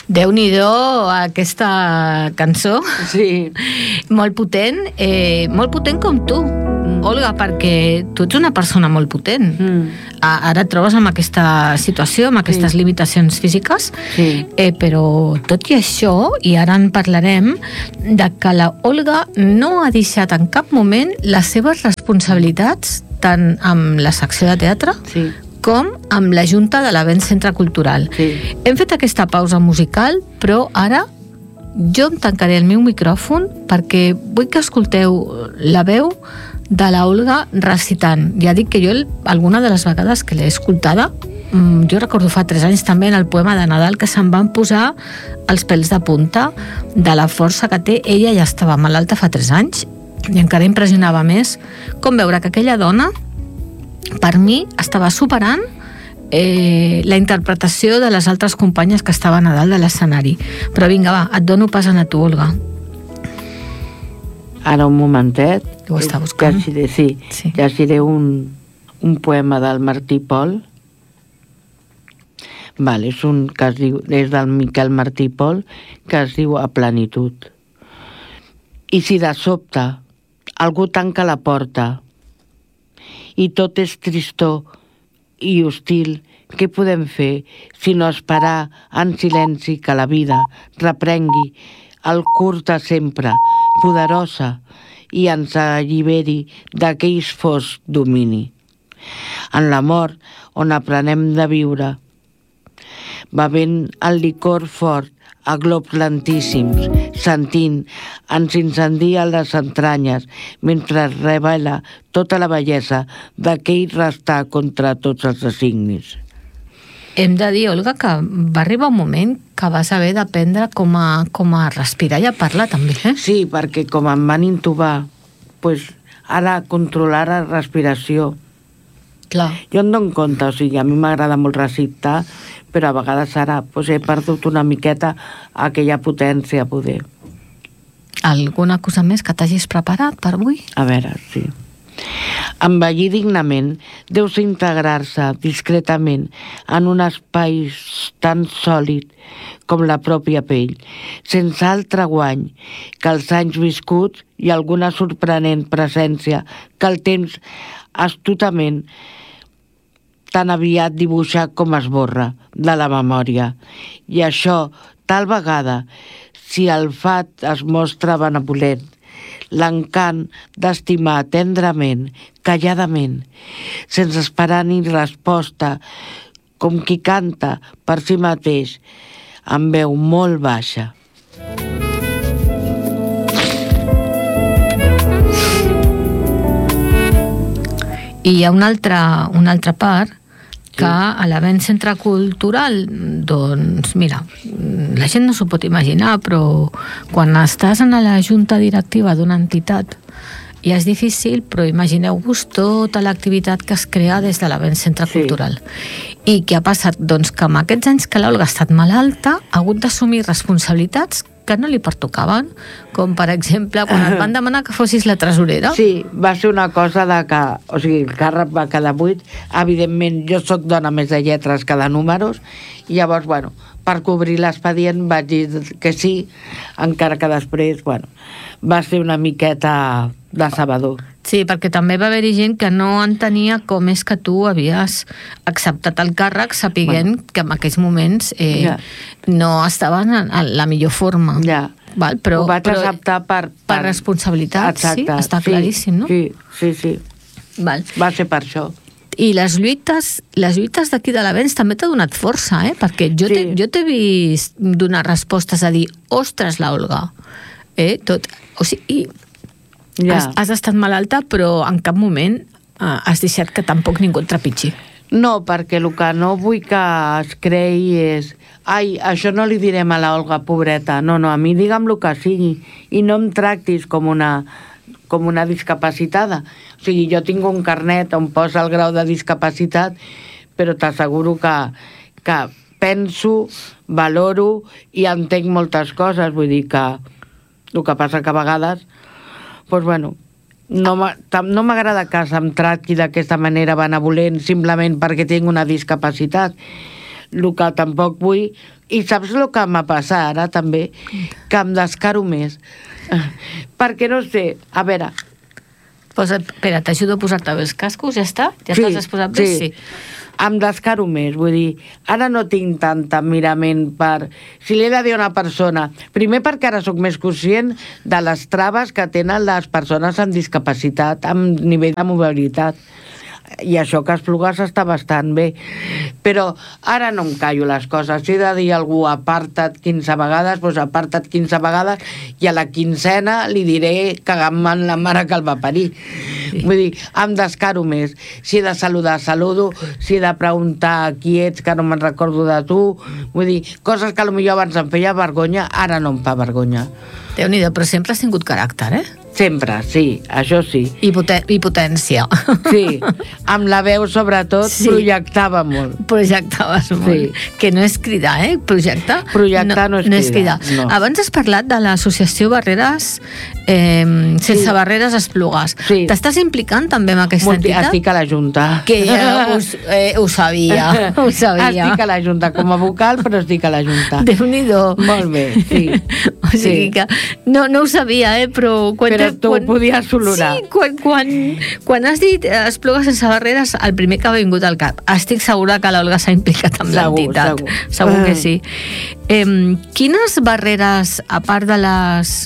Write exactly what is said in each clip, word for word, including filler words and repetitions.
Déu-n'hi-do aquesta cançó. Sí. Molt potent, eh, molt potent com tu, mm. Olga, perquè tu ets una persona molt potent. Mm. Ara et trobes amb aquesta situació, amb aquestes sí. limitacions físiques, sí. eh, però tot i això, i ara en parlarem, de que la Olga no ha deixat en cap moment les seves responsabilitats, tant amb la secció de teatre, sí. com amb la Junta de l'Avenç Centre Cultural. Sí. Hem fet aquesta pausa musical, però ara jo em tancaré el meu micròfon perquè vull que escolteu la veu de la Olga recitant. Ja dic que jo, alguna de les vegades que l'he escoltada, jo recordo fa tres anys també en el poema de Nadal que se'm van posar els pèls de punta de la força que té. Ella ja estava malalta fa tres anys i encara impressionava més com veure que aquella dona, per mi, estava superant eh, la interpretació de les altres companyes que estaven a dalt de l'escenari. Però vinga, va, et dono pas a tu, Olga. Ara un momentet. Ho està buscant. Llegiré, sí, sí. Llegiré un, un poema del Martí Pol. Vale, és, un que es diu, és del Miquel Martí Pol, que es diu A plenitud. I si de sobte algú tanca la porta i tot és tristor i hostil, què podem fer sinó esperar en silenci que la vida reprengui el curs de sempre, poderosa, i ens alliberi d'aquells fos domini. En l'amor, on aprenem de viure, bevent el licor fort a globs lentíssims, sentint, ens incendia les entranyes mentre es revela tota la bellesa d'aquell restar contra tots els designis. Hem de dir, Olga, que va arribar un moment que vas haver d'aprendre com a, com a respirar i a parlar també, eh? Sí, perquè com em van intubar, pues, ara controlar la respiració. Clar. Jo em dono compte, o sigui, a mi m'agrada molt recitar, però a vegades ara pues, he perdut una miqueta aquella potència a poder. Alguna cosa més que t'hagis preparat per avui? A veure, sí. Envellir dignament deu ser integrar-se discretament en un espai tan sòlid com la pròpia pell, sense altre guany que els anys viscuts i alguna sorprenent presència que el temps astutament tan aviat dibuixa com esborra de la memòria. I això, tal vegada, si el fat es mostra benevolent, l'encant d'estimar tendrament, calladament, sense esperar ni resposta, com qui canta per si mateix, amb veu molt baixa. I hi ha una altra, una altra part que a l'Avenç Centre Cultural, doncs, mira, la gent no s'ho pot imaginar, però quan estàs en la junta directiva d'una entitat ja és difícil, però imagineu-vos tota l'activitat que es crea des de l'Avenç Centre Sí. Cultural. I què ha passat? Doncs que en aquests anys que l'Olga ha estat malalta ha hagut d'assumir responsabilitats que no li pertocaven, com per exemple quan et van demanar que fossis la tresorera. Sí, va ser una cosa de que, o sigui, el càrrec va quedar buit. Evidentment, jo sóc dona més de lletres que de números, i llavors, bueno, per cobrir l'expedient vaig dir que sí, encara que després, bueno, va ser una miqueta decebedor. Sí, perquè també va haver-hi gent que no entenia com és que tu havies acceptat el càrrec sapiguent bueno. que en aquells moments eh, ja. no estaven en, en la millor forma. Ja. Val? Però, ho vaig però, acceptar per... Per, per responsabilitat, exacte, sí? Està sí, claríssim, no? Sí, sí, sí. Val. Va ser per això. I les lluites, les lluites d'aquí de l'Avenç també t'ha donat força, eh? Perquè jo sí. t'he jo t'he vist donar respostes a dir, ostres, la Olga, eh? Tot, o sigui, ja. has, has estat malalta, però en cap moment eh, has deixat que tampoc ningú et trepitgi. No, perquè el que no vull que es creï és ai, això no li direm a la Olga, pobreta. No, no, a mi digue'm el que sigui i no em tractis com una, com una discapacitada. O sigui, jo tinc un carnet on posa el grau de discapacitat, però t'asseguro que, que penso, valoro i entenc moltes coses. Vull dir que el que passa que a vegades, doncs, bueno, no m'agrada que se'm tracti d'aquesta manera benevolent simplement perquè tinc una discapacitat. el que tampoc vull... I saps el que m'ha passat ara, també? Que em descaro més. Perquè no sé, a veure... Posa, espera, t'ajudo a posar-te bé els cascos, ja està? Ja sí, t'has posat bé? Sí, sí. Em descaro més, vull dir, ara no tinc tant admirament per... Si li he de dir a una persona... Primer perquè ara sóc més conscient de les traves que tenen les persones amb discapacitat, amb nivell de mobilitat. I això que Esplugues està bastant bé, però ara no em callo les coses. Si he de dir a algú aparta't quinze vegades, doncs aparta't quinze vegades, i a la quinzena li diré cagant-me en la mare que el va parir. Sí. Vull dir, em descaro més. Si he de saludar, saludo. Si he de preguntar qui ets, que no me'n recordo de tu. Vull dir, coses que potser abans em feia vergonya, ara no em fa vergonya. Déu-n'hi-do, però sempre has tingut caràcter, eh? Sempre, sí, això sí. I, poten i potència. Sí, amb la veu sobretot sí. projectava molt. Projectaves molt. Sí. Que no és cridar, eh? Projectar. Projectar no, no és no cridar. És cridar. No. Abans has parlat de l'associació Barreres eh, Sense sí. Barreres Esplugues. Sí. T'estàs implicant també amb aquesta molt, entitat? Estic a la Junta. Que ja us, eh, ho sabia, ho sabia. Estic a la Junta, com a vocal, però estic a la Junta. Déu-n'hi-do. Molt bé, sí. O sigui sí. que no, no ho sabia, eh? Però... Quan però tu quan... ho podies olorar. Sí, quan, quan, quan has dit Esplugues Sense Barreres, el primer que ha vingut al cap. Estic segura que l'Olga s'ha implicat amb l'entitat. Segur, segur. Segur que sí. Eh, quines barreres, a part de les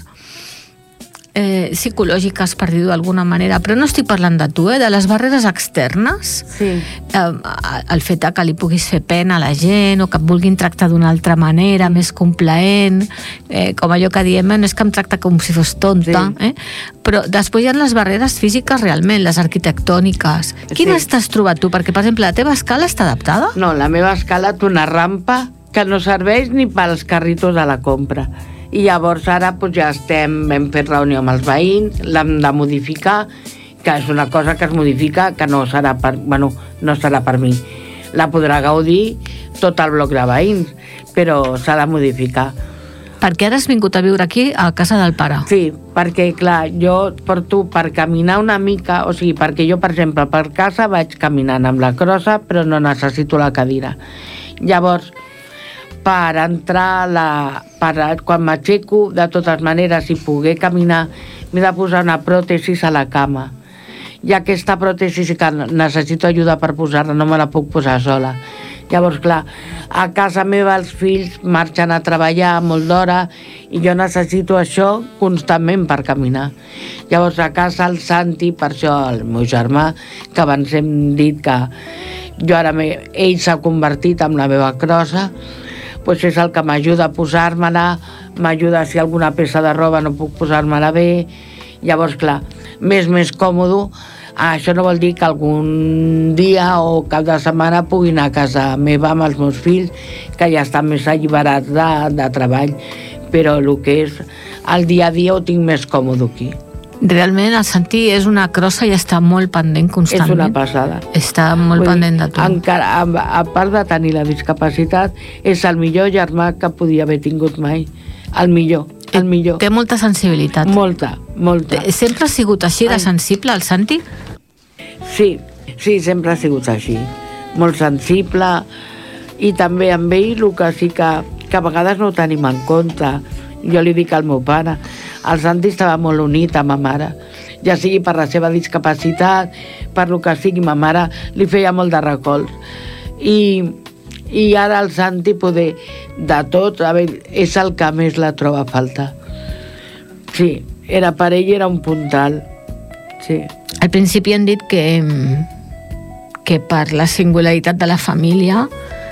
eh, psicològiques, per dir-ho d'alguna manera, però no estic parlant de tu, eh, de les barreres externes, sí. eh, el fet que li puguis fer pena a la gent o que et vulguin tractar d'una altra manera, més complaent, eh, com allò que diem, no és que em tracta com si fos tonta, sí. eh? Però després hi ha les barreres físiques realment, les arquitectòniques. Quines sí. t'has trobat tu? Perquè, per exemple, la teva escala està adaptada? No, la meva escala té una rampa que no serveix ni pels carritos de la compra. I llavors ara doncs, ja estem, hem fet reunió amb els veïns, l'hem de modificar, que és una cosa que es modifica, que no serà per, bueno, no serà per mi. La podrà gaudir tot el bloc de veïns, però s'ha de modificar. Perquè ara has vingut a viure aquí, a casa del pare. Sí, perquè, clar, jo porto per caminar una mica, o sigui, perquè jo, per exemple, per casa vaig caminant amb la crossa, però no necessito la cadira. Llavors, per entrar, la, per, quan m'aixeco, de totes maneres, si poguer caminar, m'he de posar una pròtesi a la cama. I aquesta pròtesi sí que necessito ajuda per posar-la, no me la puc posar sola. Llavors, clar, a casa meva els fills marxen a treballar molt d'hora i jo necessito això constantment per caminar. Llavors, a casa el Santi, per això el meu germà, que abans hem dit que jo ara ell s'ha convertit en la meva crossa, doncs és el que m'ajuda a posar-me-la, m'ajuda si alguna peça de roba no puc posar-me-la bé. Llavors, clar, més més còmode. Això no vol dir que algun dia o cap de setmana pugui anar a casa meva amb els meus fills, que ja estan més alliberats de, de treball, però el que és el dia a dia ho tinc més còmode aquí. Realment el Santi és una crossa i està molt pendent constantment. És una passada. Està molt Vull pendent de tu. Encara, a, a part de tenir la discapacitat, és el millor germà que podia haver tingut mai. El millor, el millor. Té molta sensibilitat. Molta, molta. Sempre ha sigut així de sensible, el Santi? Sí, sí, sempre ha sigut així. Molt sensible, i també amb ell el que sí que, que a vegades no ho tenim en compte. Jo li dic al meu pare, el Santi estava molt unit amb ma mare, ja sigui per la seva discapacitat, per el que sigui, ma mare li feia molt de recolz. I, i ara el Santi, poder, de tot, a veure, és el que més la troba a falta. Sí, era per ell, era un puntal. Sí. Al principi hem dit que, que per la singularitat de la família,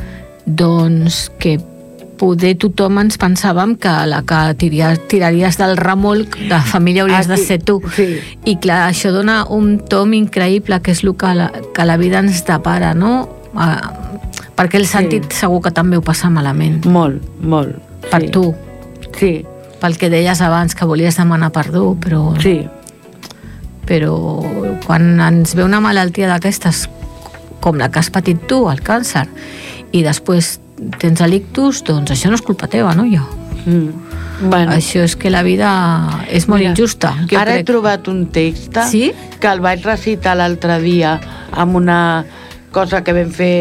doncs que poder tothom ens pensàvem que la que tiraries, tiraries del remolc de família hauries Aquí, de ser tu. Sí. I clar, això dona un tom increïble, que és el que la, que la vida ens depara, no? Uh, perquè el Santi sí. segur que també ho passa malament. Molt, molt. Per sí. tu. Sí. Pel que deies abans, que volies demanar perdó, però... Sí. Però quan ens ve una malaltia d'aquestes, com la que has patit tu, el càncer, i després tens l'ictus, doncs això no és culpa teva, no, jo? Mm. Bueno. Això és que la vida és molt Mira, injusta. Ara crec. he trobat un text sí? que el vaig recitar l'altre dia amb una cosa que vam fer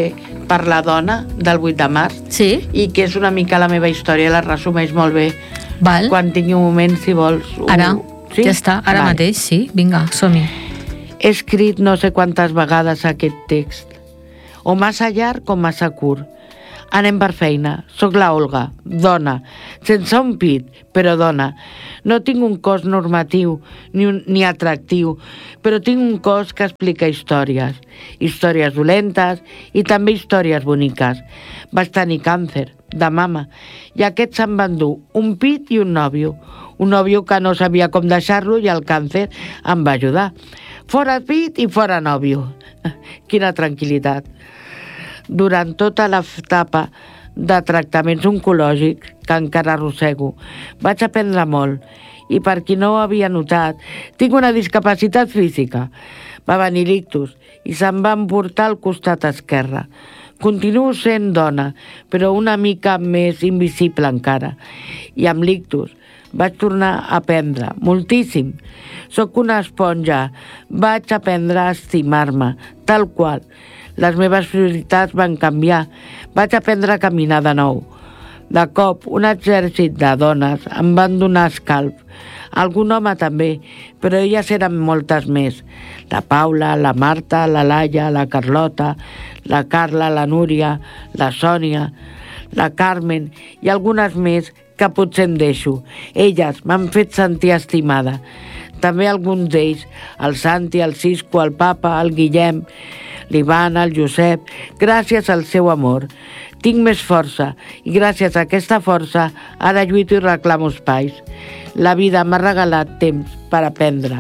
per la dona del vuit de març, sí? I que és una mica la meva història, la resumeix molt bé. Val. Quan tingui un moment, si vols... Ho... Ara, sí? ja està, ara vale. Mateix, sí, vinga, som-hi. He escrit no sé quantes vegades aquest text, o massa llarg o massa curt. Anem per feina. Soc la Olga, dona, sense un pit, però dona. No tinc un cos normatiu ni, un, ni atractiu, però tinc un cos que explica històries. Històries dolentes i també històries boniques. Vaig tenir càncer de mama i aquest se'm va endur un pit i un nòvio. Un nòvio que no sabia com deixar-lo i el càncer em va ajudar. Fora pit i fora nòvio. Quina tranquil·litat. Durant tota l'etapa de tractaments oncològics que encara arrossego, vaig aprendre molt i per qui no ho havia notat, tinc una discapacitat física. Va venir l'ictus i se'm va emportar al costat esquerre. Continuo sent dona, però una mica més invisible encara. I amb l'ictus vaig tornar a aprendre moltíssim. Soc una esponja, vaig aprendre a estimar-me, tal qual. Les meves prioritats van canviar. Vaig aprendre a caminar de nou. De cop, un exèrcit de dones em van donar escalf. Algun home també, però elles eren moltes més. La Paula, la Marta, la Laia, la Carlota, la Carla, la Núria, la Sònia, la Carmen i algunes més que potser em deixo. Elles m'han fet sentir estimada. També alguns d'ells, el Santi, el Cisco, el Papa, el Guillem, l'Ivan, el Josep, gràcies al seu amor. Tinc més força i gràcies a aquesta força ara lluito i reclamo espais. La vida m'ha regalat temps per aprendre.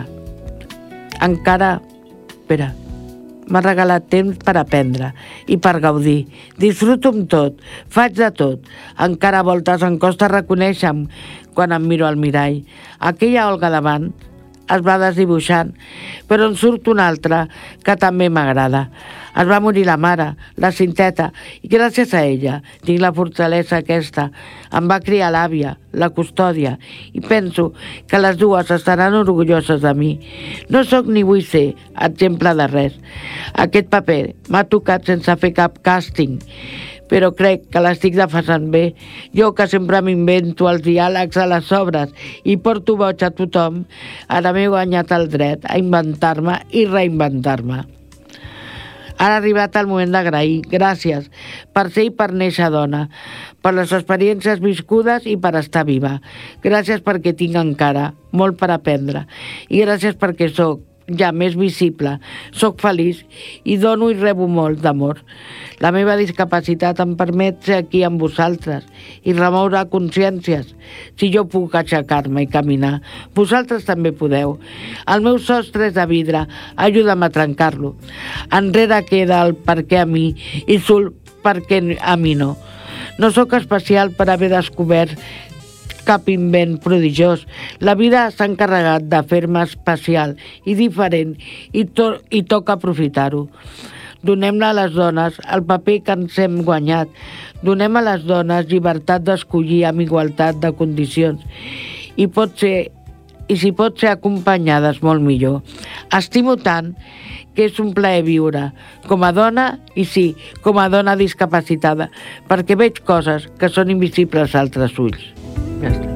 Encara... Espera... M'ha regalat temps per aprendre i per gaudir. Disfruto amb tot, faig de tot. Encara a voltes em costa reconèixer-me quan em miro al mirall. Aquella Olga davant es va desdibuixant, però en surt una altra que també m'agrada. Es va morir la mare, la Cinteta, i gràcies a ella tinc la fortalesa aquesta. Em va criar l'àvia, la custòdia, i penso que les dues estaran orgulloses de mi. No sóc ni vull ser exemple de res. Aquest paper m'ha tocat sense fer cap càsting, però crec que l'estic defensant bé. Jo, que sempre m'invento els diàlegs a les obres i porto boig a tothom, ara m'he guanyat el dret a inventar-me i reinventar-me. Ara ha arribat el moment d'agrair. Gràcies per ser i per néixer dona, per les experiències viscudes i per estar viva. Gràcies perquè tinc encara molt per aprendre i gràcies perquè sóc ja més visible, sóc feliç i dono i rebo molt d'amor. La meva discapacitat em permet ser aquí amb vosaltres i remoure consciències. Si jo puc aixecar-me i caminar, vosaltres també podeu. El meu sostre és de vidre, ajuda'm a trencar-lo. Enrere queda el per què a mi i surt per què a mi no. No sóc especial per haver descobert cap invent prodigiós. La vida s'ha encarregat de fer-me especial i diferent i, to i toca aprofitar-ho. Donem-ne a les dones el paper que ens hem guanyat. Donem a les dones llibertat d'escollir amb igualtat de condicions i pot ser i si pot ser acompanyades molt millor. Estimo tant que és un plaer viure com a dona i sí, com a dona discapacitada, perquè veig coses que són invisibles als altres ulls. Ja està.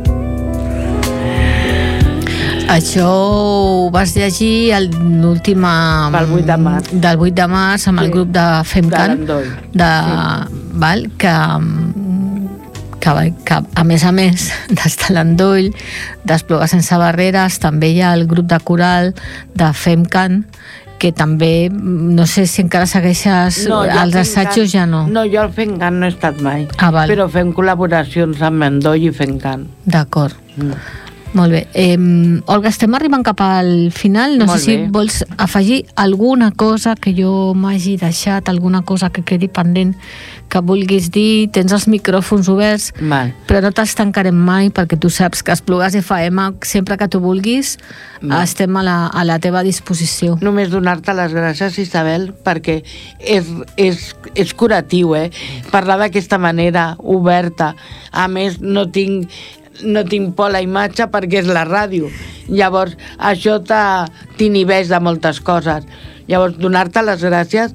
Això ho vas llegir l'última... Pel vuit de març. Del vuit de març amb sí. El grup de FemCan. De, sí. Val, que, que, que a més a més d'estar a l'endoll, d'Esplugar sense barreres, també hi ha el grup de coral de FemCan, que també, no sé si encara segueixes no, els assajos, ja no. No, jo al FemCan no he estat mai, ah, val. Però fem col·laboracions amb Endoll i FemCan. D'acord. Mm. Molt bé. Eh, Olga, estem arribant cap al final. No Molt sé si bé. vols afegir alguna cosa que jo m'hagi deixat, alguna cosa que quedi pendent, que vulguis dir. Tens els micròfons oberts, Val. Però no te'ls tancarem mai, perquè tu saps que Esplugues F M, sempre que tu vulguis, Val. Estem a la, a la teva disposició. Només donar-te les gràcies, Isabel, perquè és, és, és curatiu, eh? Parlar d'aquesta manera, oberta. A més, no tinc... no tinc por a la imatge perquè és la ràdio. Llavors, això t'inhibeix de moltes coses. Llavors, donar-te les gràcies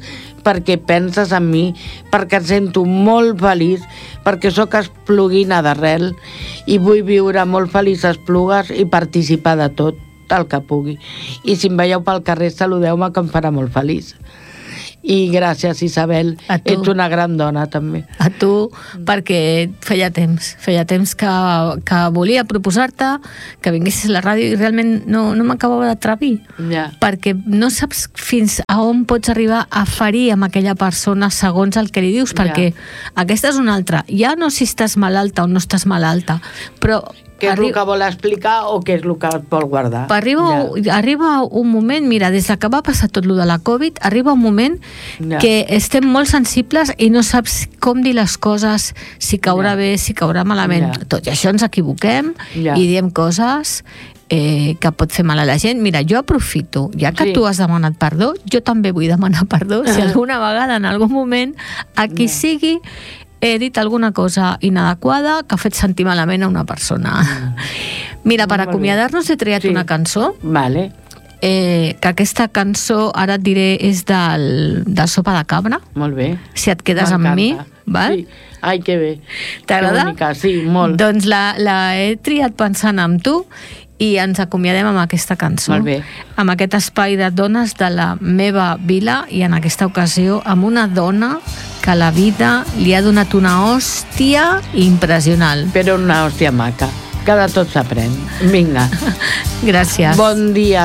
perquè penses en mi, perquè em sento molt feliç, perquè sóc espluguina d'arrel i vull viure molt feliç a Esplugues i participar de tot el que pugui. I si em veieu pel carrer, saludeu-me, que em farà molt feliç. I gràcies, Isabel. Ets una gran dona, també. A tu, perquè feia temps, feia temps que, que volia proposar-te que vinguessis a la ràdio i realment no, no m'acabava d'atrevir. Ja. Perquè no saps fins a on pots arribar a ferir amb aquella persona segons el que li dius, perquè ja. Aquesta és una altra. Ja no si estàs malalta o no estàs malalta, però... Què és el que vol explicar o què és el que vol guardar? Arriba, ja. arriba un moment, mira, des que va passar tot lo de la Covid, arriba un moment ja. que estem molt sensibles i no saps com dir les coses, si caurà ja. bé, si caurà malament. Ja. Tot i això ens equivoquem ja. i diem coses eh, que pot fer mal a la gent. Mira, jo aprofito, ja que sí. tu has demanat perdó, jo també vull demanar perdó, si alguna vegada, en algun moment, a qui ja. sigui, he dit alguna cosa inadequada que ha fet sentir malament a una persona. Mira, per acomiadar-nos he triat sí. una cançó. Vale. Eh, que aquesta cançó, ara et diré, és del, de Sopa de Cabra. Molt bé. Si et quedes amb mi, val? Sí. Ai, que bé. T'agrada? Sí, molt. Doncs la, la he triat pensant en tu i ens acomiadem amb aquesta cançó. Molt bé. Amb aquest espai de dones de la meva vila i en aquesta ocasió amb una dona que la vida li ha donat una hòstia impressionant. Però una hòstia maca. Que de tot s'aprèn. Vinga. Gràcies. Bon dia.